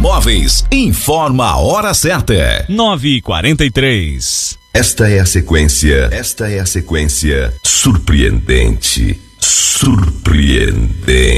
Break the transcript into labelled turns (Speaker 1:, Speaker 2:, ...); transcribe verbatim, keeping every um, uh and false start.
Speaker 1: Imóveis informa a hora certa.
Speaker 2: nove e quarenta e três.
Speaker 3: Esta é a sequência, esta é a sequência surpreendente, surpreendente.